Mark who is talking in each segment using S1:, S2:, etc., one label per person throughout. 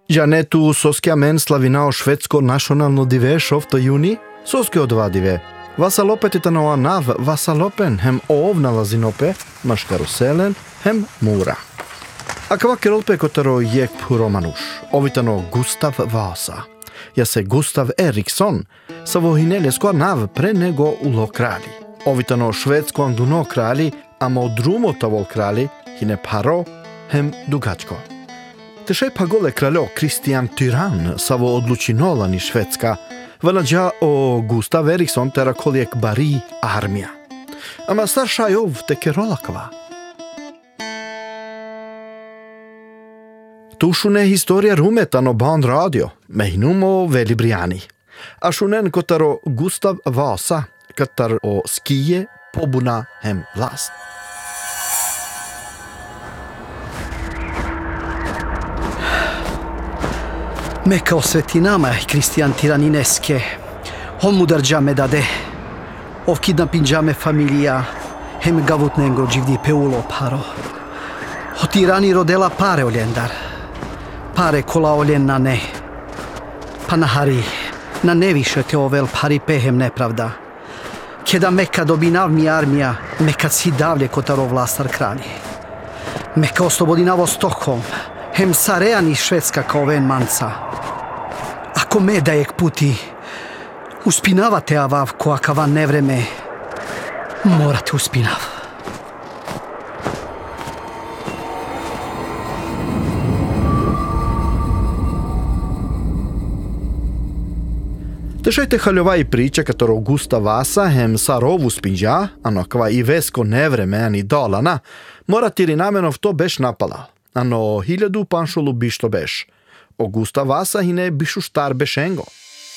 S1: Джанету соскја мен славинао шведско национално диве шофто јуни, соскјо два диве. Vasalopetit noa nav vasalopen hem ovnala zinopе, маш каруселен hem мура. Аква керолпе котаро јек пуромануш, овитано Густав Васа. Ја се Густав Ериксон, са во хинелеско нав пре него уло крали. Овитано шведско андуно крали, ама од друмота вол крали, хине паро hem дугачко. Тешај паголе кралјо Кристијан Тиран са во одлучинола ни Шведска, ванаџа о Густав Ериксон тера колиек бари армија. Ама старшајов те керолаква. Тушуне историја руметано банд радио, мејнумо Вели Бријани. А шунен котаро Густав Васа, катар о скије побуна hem власт.
S2: Meka osvetinama Kristijan Tiranineskje. On mudarđa me dade. Ov kidnappinđa me familija. Hem gavut nengo dživdi peulo paro. O tirani rodela pare oljendar. Pare kola oljen na ne. Pa na hari. Na ne više te ovel pari pehem nepravda. Keda meka dobinav mi armija. Meka si davlje kotaro vlastar kralji. Meka oslobodinavo Stockholm. Hem Sarean iz Švedska kao ven manca. Ako me dajek puti, uspinavate avavko, akava nevreme, morate uspinav.
S1: Тешајте халјова и прича каторо Густав Васа hem Саров успинџа, ано ква и веско невреме ани долана, мора Тиринаменов то беш напалал. Ано 1000 паншолу бишто беш. О Густав Васа хине бишу штар бешенго.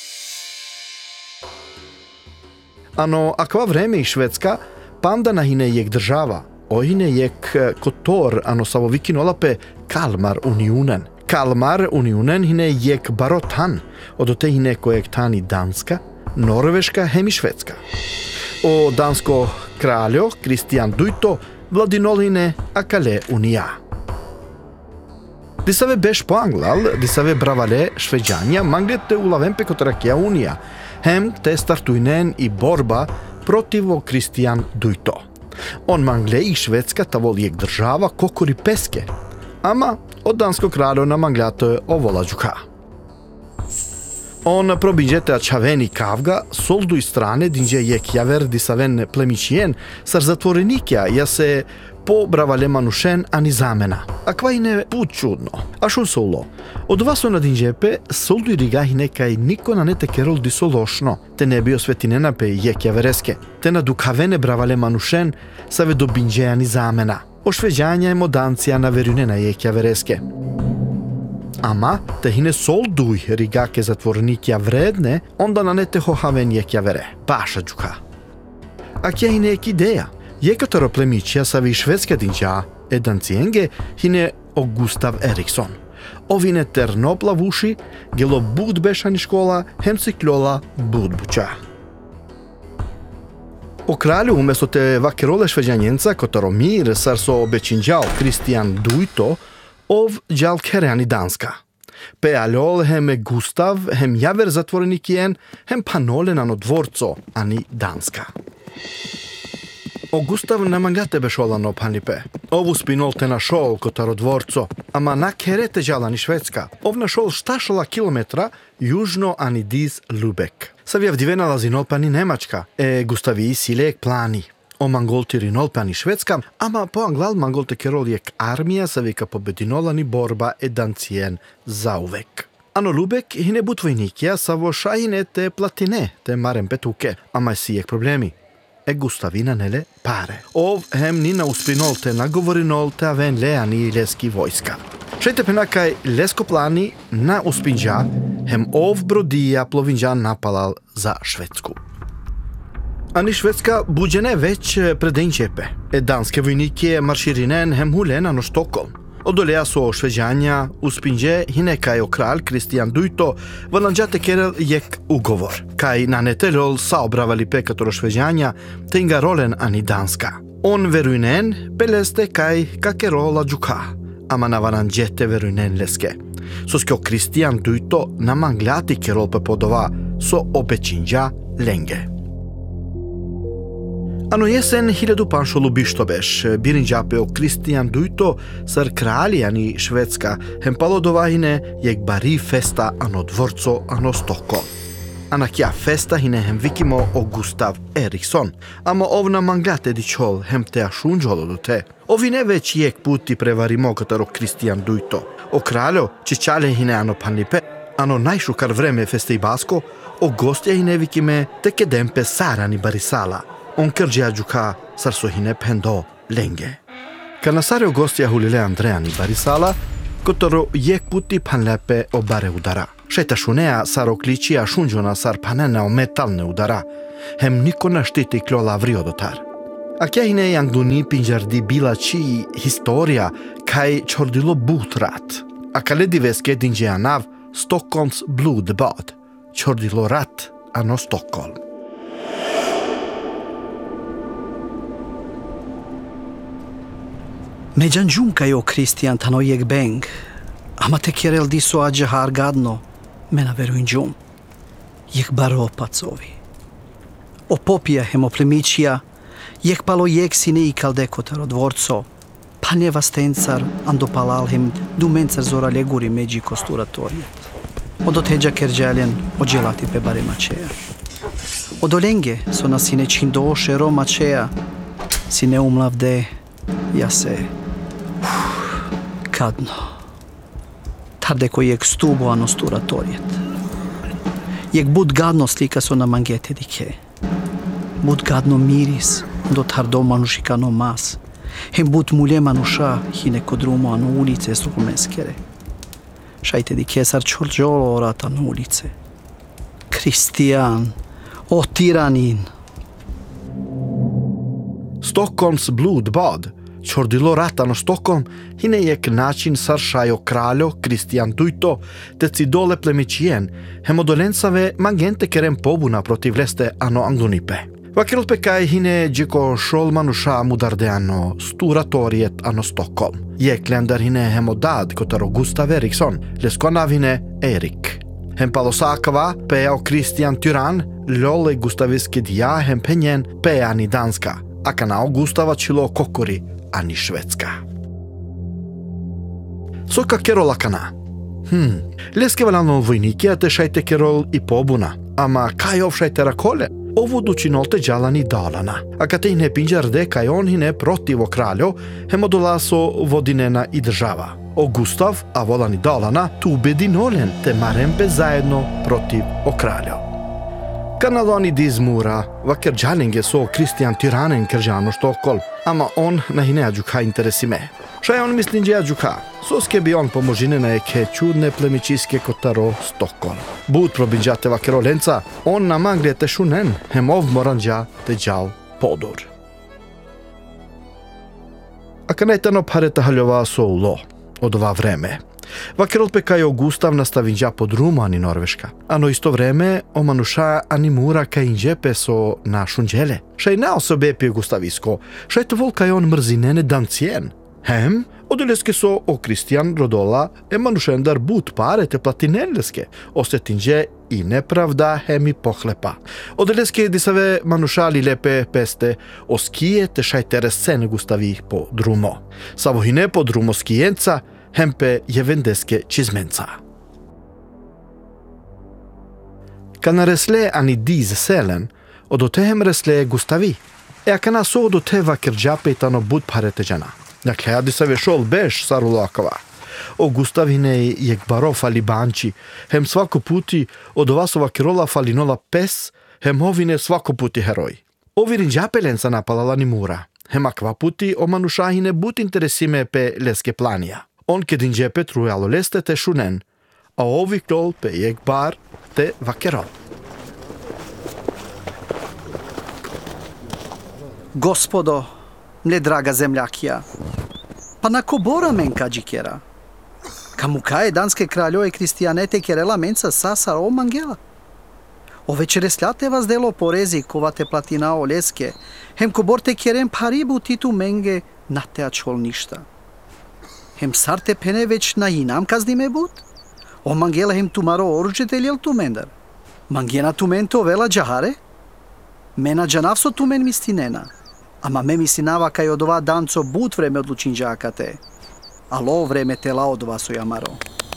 S1: Ано аква време и Шведска, пандана хине јек држава. О хине јек котор, ано саво викинолапе Kalmar Unionen. Kalmar Unionen hine јек баротан, одоте хине којек тани Данска, Норвешка хем и Шведска. О данско кралјо Кристијан Дујто владинол хине акале Унија. Дисаве беш поанглал, дисаве бравале швеđања манглете улавен пе котаракија Унија, хем те стартујнен и борба противо Кристијан Дујто. Он мангле и Шведска тавол јек држава кокори песке, ама од данско кралјо на манглято овола џука. Он пробиđете ачавени кавга, солдуј стране динđe јек јавер дисавен племичиен, сар затвореникја ја се по бравале манушен ани замена. Аква и не пут чудно. А шо соло? Од васо на динđепе, солдуј ригахи некај нико на нете керол дисо лошно. Те не био светинена пе јек јавереске. Те на дукавене бравале манушен, саве до бинđe ани замена. О швеđања емо данција на верунена јек јавереске. Ама, те хине солдуј ригаке затворникја вредне, онда на нете хохавен јек јавере. Паша џука. А ќе хине ек идеја. Јекаторо племичја са ви шведска динđа, еданциенге хине о Густав Ериксон. Овине тернопла вуши, гело буд бешани школа, хем си клјола буд буча. О кралју уместо те вакероле швеđањенца, которо мир сар со обечинđао Кристијан Дујто, ов đал кереани Данска. Пе алјол хем Густав, хем јавер затвореникиен, хем панолен ано дворцо, ани Данска. О Густав не манглате бешолано панипе. Ову спинол те нашол котаро дворцо, ама на керете đалани Шведска. Ов нашол шташола километра јужно ани диз Лубек. Савија вдивена лазинол пани Немачка, Густави силеек плани. О манголти ринол пани Шведска, ама по англал манголте керол јек армија са вика побединолани борба еданциен заувек. Ано Лубек хине бутвојникија са во шајине те платине, те марен петуке, ама си јек проблеми. Густавина неле паре. Ов хем нина успинол те наговоринол те авен леани лески војска. Шејте пенакај леско плани на успинđа, хем ов бродија пловинđа напалал за Шведску. Ани Шведска буđene веќе преденчепе. Данске војники марширинен хем хулена на Штоколм. Одолеа со швеđања успинđe хине кај о кралј Кристијан Дујто ванаđате керел јек уговор. Кај на нетелол саобравали пекаторо швеđања те инга ролен ани Данска. Он верујнен пелесте кај какерола џука, ама на ванаđете верујнен леске. Со скjo Kristian Duito namanglati kerol pe podova so obeqingja lenge. Ano jesen 1500 beš, birinđape o Kristian Duito sar kralji ani Švedska hempalo dovahine jek bari festa ano dvorco ano Stockholm. Ana kja festa hine hem vikimo o Gustav Eriksson, ama ovna manglate di čol hem te ašunđolo do te. Ovine već jek puti prevarimo kataro Kristian Duito. O kraljo čičale hine ano panlipe, ano najšukar vreme feste i basko, o gostja hine vikime te kedempe sarani barisala. On kërgja gjuka sarso hine pendo lenge. Kanasare o gostja hulile Andreani barisala, kotoro jek puti panlepe o bare udara. Sheta shunea sar okliqia shungjona sar panena o metalne udara. Hem niko na shtiti klo lavrio dotar. A kja hine jangduni pinjardi bila qi historia kaj qordilo butrat. A kaledi veske dinje anav Stockholms blodbad. Qordilo rat ano Stockholm.
S2: Me gjangjunka jo Kristian tano jek beng, ama te kjerel diso agje har gadno, me na veru njum. Jek baro pacovi. O popija hemoplemičija, jek palo jek sine i kaldekotaro dvorco, pa neva stencar ando palalhem dumencar zora leguri međi kosturatorijet. Odo teđa kerđaljen ođelati pe bare mačeja. Odo lenge so na sine čindoše ro mačeja, sine umlavde, ja se kadno. Tardeko jek stubo ano sturatorijet. Jek bud gadno slika so na mangete dike. Bud gadno miris do tardo manušikano mas. Hem bud mulje manuša hine kodrumo ano ulice strumenskere. Šajte dike sar čorđolo orat ano ulice. Kristian, o tiranin.
S1: Stockholms blodbad qordilo rat ano Stockholm hine jek način sar shajo kraljo Kristian Duito te cidole plemiqien hemodolensave mangente kerem pobuna protiv leste ano Anglunipe. Vakirol pekaj hine gjiko shol manusha mudarde ano sturatoriet ano Stockholm. Jek länder hine hemodad kotaro Gustav Eriksson leskonav hine Erik. Hempalo sakava pe o Kristian Tyran lole gustaviski dja hempenjen pe ani danska. A kanao Gustava čilo kokori ani Švedska. Soka kerola kana. Leske valano vojniki te šajte kerol i pobuna. Ama kaj ovšajte rakole? Ovo dučinolte džalani dalana. A kate hine pinđarde kaj on hine protiv o kraljo, hemodolaso vodinena i država. O Gustav, a volani dalana, tu bedinolen te marembe zajedno protiv o kraljo. Kanaloni dizmura, vaker džalinge so Kristian Tyranen kerđano Stockholm, ama on na hine ađuka interesime. Šaj on mislim dje ađuka, soske bi on pomožine na eke čudne plemičiske kotaro Stockholm. Bud probinđate vakero lenca, on na manglete šunen, hem ovmoranđa te džal podur. A kanajtano pareta haljova so ulo, od ova vreme. Vakirol pekajo Gustav nastavinđa pod Rumu ani Norveška. Ano isto vreme omanuša ani mura ka inđepe so na šunđele. Šaj na osobe pije Gustavisko, šaj to vol kaj on mrzinene dancijen. Hem, odoleske so o Kristian rodola emanušendar but pare te platinelleske, osetinđe i nepravda hem i pohlepa. Odoleske disave manušali lepe peste o skije te šaj teresene Gustavi po Drumo. Savohine po Drumo skijenca, hempe jevendeske čizmenca. Kana resle ani diz selen, odotehem resle Gustavi. A kana so odote vaker džapetano bud pareteđana. Dakle, adi se vešol beš sarulakova. O Gustav hine jek baro fali banči, hem svako puti od ovasova kirola falinola pes, hem ovine svako puti heroj. Ovirin džapelenca napalala ni mura, hem akva puti o manušahine but interesime pe leske planija. On kedin džepe trujalo leste te šunen, a ovi klol pe jek bar te vakerol.
S2: Gospodo, mne draga zemljakija, pa na kobora menka džikera. Kamukaje danske kraljoje Kristijanete kerela menca sasar o mangela. Ove čeresljate vas delo porezi kovate platinao leske, hem koborte kerem paribu titu menge na te ačol ništa. Hem sarte pene već na jinam kazdime but? O mangela hem tumaro oruce teliel tumender. Mangena tumento vela jahare? Mena janavso tumen mistinena. Ama me mistinava kaj odova danco but vreme odlučinđakate. Alo vreme tela odova su jamaro.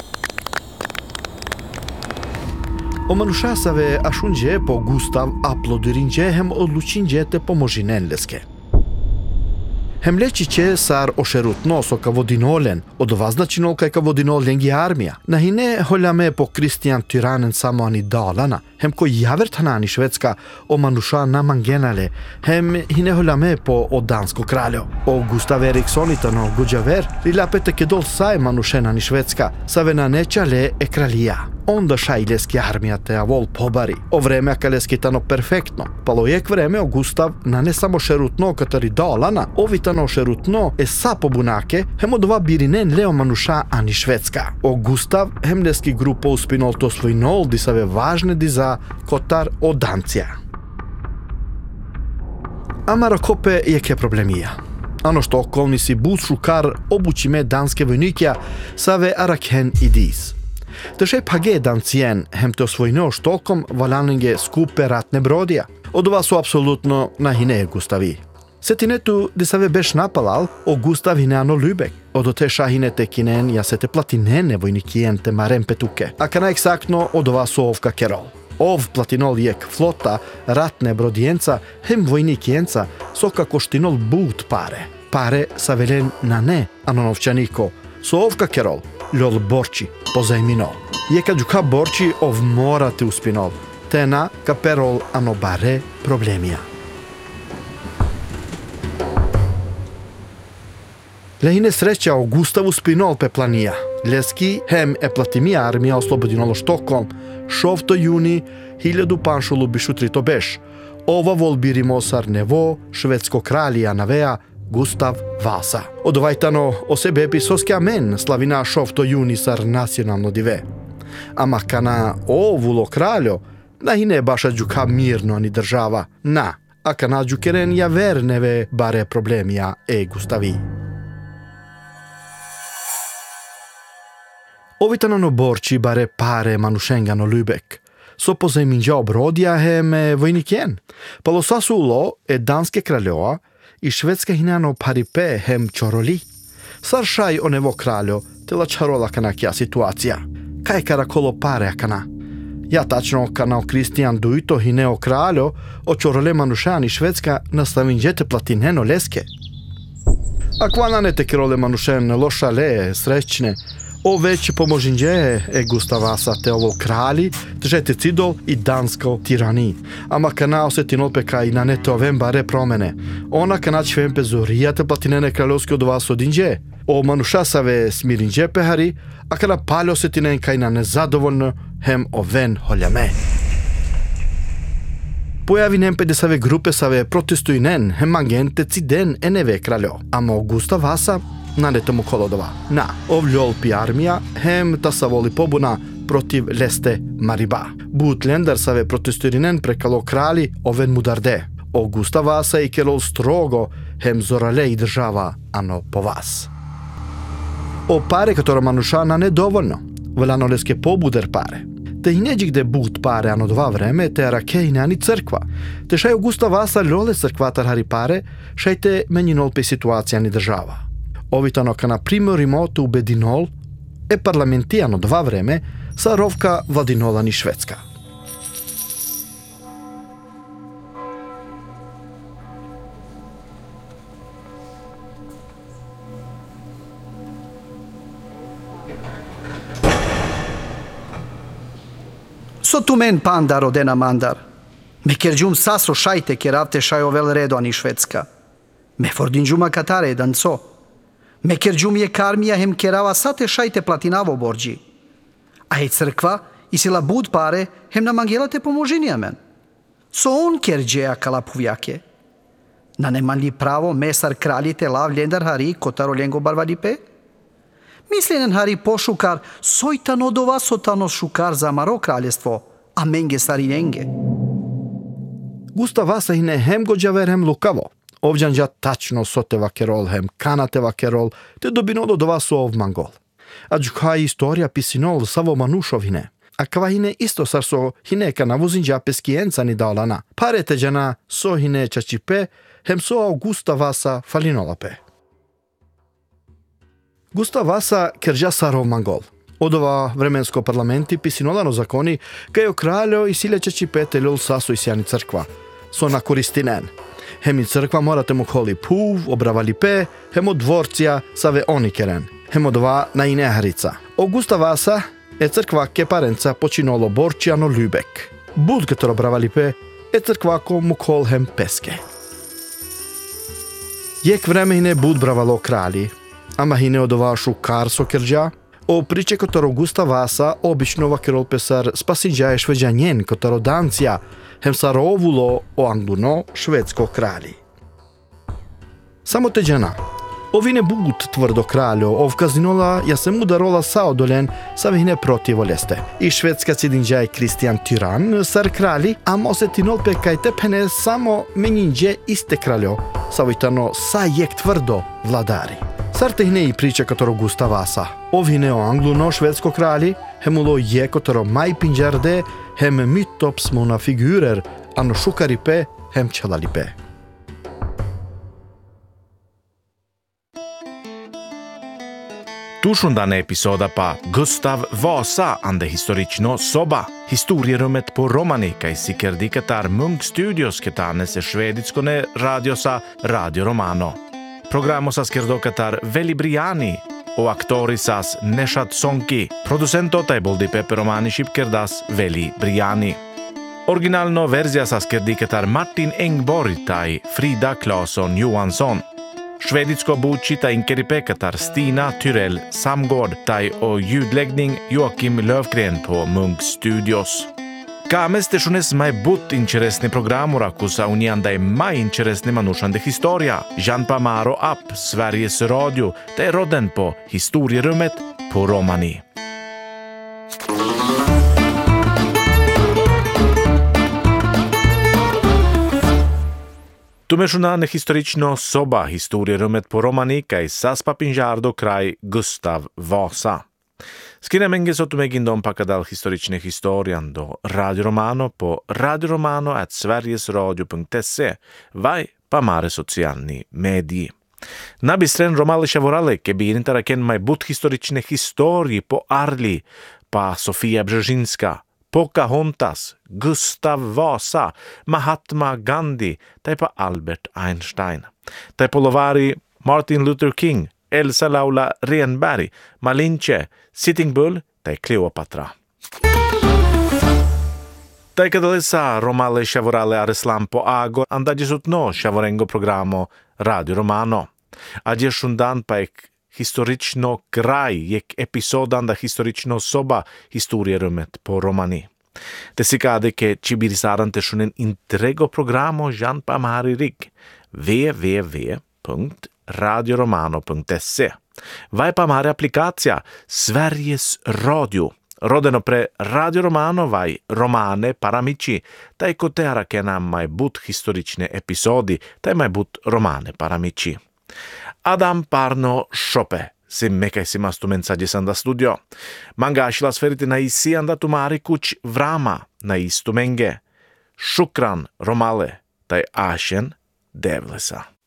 S1: O manuša save ashunđe po Gustav aplodirinđe hem odlučinđete pomožinenleske. Hem leći će sar ošerutno so ka vodinolen, odvaznačinol kaj ka vodinol lengi armija. Nahine holjame po Kristijan Tyrannen samo ani dalana, hem ko javertanani švedska o manuša na mangenale, hem hine holjame po o dansko kraljo. O Gustav Erikssonitano guđaver, rilapete ke dol saj manušenani švedska, savena nečale e kralija. Onda šajleski armija te avol pobari. O vreme akaleskitano perfektno. Palo jek vreme o Gustav na ne samo šerutno katari dalana, ovitano šerutno e sa pobunake, hem odova birinen leo manuša ani švedska. O Gustav hemleski grupo uspinol to svoj nol di save važne di za kotar o dancija. Amara kope jeke problemija. Ano što okolnisi bus šukar obučime danske vojnikja save arakhen i dis. Tešej page dancien hem to svojno štokom valaninge skupe ratne brodija. Odova su apsolutno na hine Gustavi. Setinetu di save beš napalal o Gustav hineano Lübeck. Odo te šahinete kinen ja se te platinene vojnikijente marem petuke. A kana eksaktno odova su ovka kerol. Ov platinol jek flota ratne brodijenca hem vojnikijenca soka koštinol but pare. Pare sa velen na ne anonovčaniko. So ovka kerol. Ljol borči pozajminol. Jeka džuka borči ov morate uspinol. Tena kaperol ano bare problemija. Lehine sreća o Gustavu spinol pe planija. Leski hem e platimija armija oslobodinolo Štokholm. Šovto juni 1563 beš. Ova vol birimo sar nevo švedsko kralija navea Gustav Vasa. Odovajtano o sebe episoski amen slavina šovto juni sar nacionalno dive. Ama kana ovulo kraljo, na hine baša džuka mirno ani država. Na, a kana džukeren ja verneve bare problemija e Gustavi. Ovitanano borči bare pare manušengano Lübeck. So pozajminđao brodja hem vojnikjen. Palo sasulo e danske kraljoa i švedska hinano paripe hem čoroli. Sar šaj o nevo kraljo, tela čarola kanakja situacija. Kaj karakolo pare akana? Ja tačno kanao Kristijan Dujto hineo kraljo, o čorole manušani švedska nastavinđete platineno leske. Akvananete kirole manušen lošale, srećne, o veći pomožinđe e Gustav Vasa te ovo krali, držete cidol i dansko tirani. Ama kana osetinol peka i na nete ovem bare promene. Ona kana čvempe zorijate platinene kraljovske od vas odinđe. O manuša save smirinđe pehari, a kana paljo osetinen kaj na nezadovoljno hem oven holjame. Pojavi nempe de save grupe save protestuinen hem agente ciden eneve kraljo. Ama o Gustav Vasa na netomu kolodova. Na, ovljolpi armija hem ta savoli pobuna protiv leste Mariba. Butlender save protesturinen prekalo krali oven mudarde. O Gustav Vasa i kelol strogo hem zorale i država ano po vas. O pare katoro manuša na nedovoljno. Volano leske pobuder pare. Te hineđi gde but pare ano dva vreme te rakejne ani crkva. Te šaj o Gustav Vasa ljole crkvatar hari pare, šaj te menjinol pe situacija ani država. Ovitano kana primorimo tu bedinol e parlamentijano dva vreme sa rovka vladinola ni švedska.
S2: So tu men pandar odena mandar. Me kerđum saso šajte keravte šajovel redo ani švedska. Me fordinđuma katare danco. Me kerđum je karmija hem kerava sate šajte platinavo borđi. A je crkva i sila bud pare hem na mangelate pomožinija men. So on kerđeja kalapuvjake. Na nemanli pravo mesar kraljite lav ljendar hari kotaro ljengo barvadipe? Mislenen hari pošukar sojtan odova sotano šukar za maro kraljestvo, a menge sarinenge.
S1: Gustav Vasa hine hem gođaver hem lukavo. Ovđanđa tačno soteva kerol hem kanateva kerol, te dobino do dva su ov mangol. A gjukaj historia pisinol savo manushovine. A kvahine isto sarso hine kana vozinja peskienca ni dalana. Parete jana so hine chachipe hemso Augusta Vasa falinolape. Gustav Vasa kerja sarov Mongol. Odova vremensko parlamenti pisinolano zakoni kajo kraljo i sile chachipe telol saso isjani crkva. So na koristinen. Hemi crkva morate mu koli puv, obravali pe, hemo dvorcija save onikeren. Hemo dva na ineharica. Augusta Vasa e crkva ke parenca počinolo Borčiano Lübeck. Bud ketoro obravali pe e crkva ko mu kol hem peske. Jek vreme hine bud bravalo krali, ama hine odova šukarso kerđa, o priče kotoro Augusta Vasa obično vakirol pesar spasinđaje šveđanjen kotoro dancija, hem sarovulo o angluno švedsko krali. Samo te džana. Ovine bud tvrdo kraljo, ov kazinola ja se mudarola saodolen sa vihne protivoleste. I švedska cidinđaj Kristijan Tyran sar krali, a mosetinol pekajte pene samo meninđe iste kraljo, savitano sa jek tvrdo vladari. Sar tehne i priča kotoro Augusta Vasa. Ovine o angluno švedsko krali, hemulo je kotoro maj pinđarde, hem mytopsmona figurer, ano šukaripe, hem čelalipe.
S3: Tušundane episoda pa Gustav Vasa ande historično soba. Historierummet på Romani kai sikerdikatar Munk Studios ketanes e šveditskone radiosa Radio Romano. Programosa skerdokatar Veli Briani o aktorisas Neshat Sonki. Producento tajboldi Pepe Romani šipkerdas Veli Briani. Originalno versiasa skerdikatar Martin Engborg tai Frida Claesson Johansson. Šveditsko bučita inkeripekatar Stina Tyrell Samgård tai och ljudläggning Joakim Lövgren på Munk Studios. Kame stationes mai but interesni programura kusa uniandai mai interesni manushande historia. Jan Pamaro app Sveriges Radio tai rodden på historierummet på Romani. Tumešunane historično soba historierummet på Romani kai saspa pinjardo kraj Gustav Vasa. Skrinemenge sotumegin dom pakadal historične historian do Radio Romano på radioromano@sverigesradio.se vai pa mare socialni mediji. Nabistren romalische vorale ke biinitara ken mai but historične historii po Arli, pa Sofia Brzezinska, Pocahontas, Gustav Vasa, Mahatma Gandhi, tai pa Albert Einstein. Tai po Lovari, Martin Luther King, Elsa Laula Renberg, Malinche, Sitting Bull, tai Kleopatra. Tai kadalesa romale shavorale areslam po ago andadjesutno shavorengo programo Radio Romano. Adjeshundan paik historično kraj jek episodan da historično soba historierummet på Romani. Te sikade ke cibirisaran shunen intrego programo Jan Pamari rig www.radioromano.se. Vai Pamari applikacija Sveriges Radio. Rodeno pre Radio Romano vai romane paramici, tai kotera kenam mai but historične episodi, tai mai but romane paramici. Adam Parno Shope, sim mekaisimas tu mensages anda studio. Mangashilas feriti na isi anda tumari kuch vrama na istumenge. Shukran Romale, tai ashen devlesa.